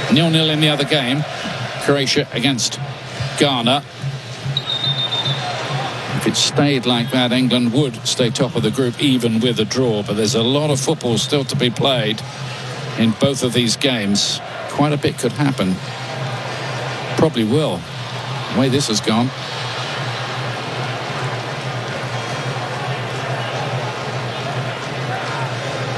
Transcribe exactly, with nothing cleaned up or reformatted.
nil nil in the other game. Croatia against Ghana. If it stayed like that, England would stay top of the group even with a draw. But there's a lot of football still to be played in both of these games. Quite a bit could happen. Probably will, the way this has gone.